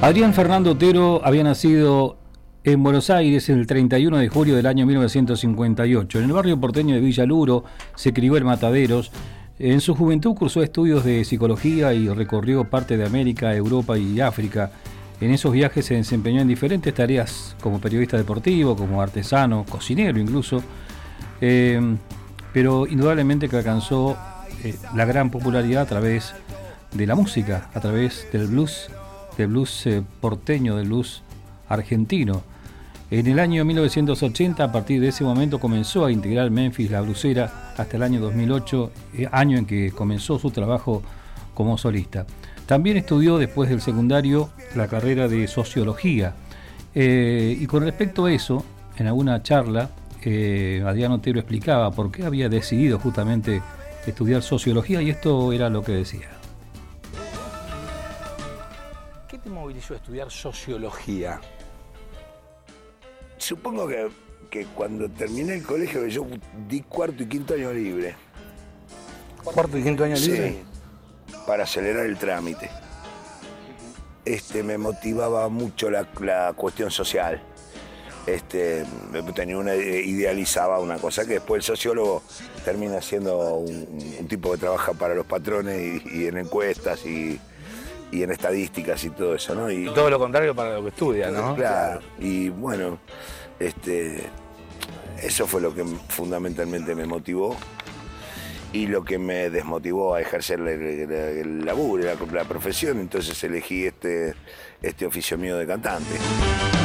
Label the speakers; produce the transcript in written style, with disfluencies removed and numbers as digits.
Speaker 1: Adrián Fernando Otero había nacido en Buenos Aires el 31 de julio del año 1958. En el barrio porteño de Villa Luro se crió en Mataderos. En su juventud cursó estudios de psicología y recorrió parte de América, Europa y África. En esos viajes se desempeñó en diferentes tareas como periodista deportivo, como artesano, cocinero incluso, pero indudablemente que alcanzó la gran popularidad a través de la música, a través del blues porteño, del blues argentino. En el año 1980, a partir de ese momento, comenzó a integrar Memphis La Blusera hasta el año 2008, año en que comenzó su trabajo como solista. También estudió después del secundario la carrera de sociología. Y con respecto a eso, en alguna charla, Adrián Otero explicaba por qué había decidido justamente estudiar sociología, y esto era lo que decía.
Speaker 2: ¿Qué te movilizó a estudiar sociología?
Speaker 3: Supongo que cuando terminé el colegio, yo di cuarto y quinto año libre.
Speaker 2: ¿Cuarto y quinto año libre?
Speaker 3: Sí, para acelerar el trámite. Me motivaba mucho la cuestión social. Idealizaba una cosa que después el sociólogo termina siendo un tipo que trabaja para los patrones y en encuestas y en estadísticas y todo eso, ¿no?
Speaker 2: Y todo lo contrario para lo que estudia, ¿no?
Speaker 3: Claro. Y bueno, eso fue lo que fundamentalmente me motivó y lo que me desmotivó a ejercer el laburo, la profesión. Entonces elegí este oficio mío de cantante.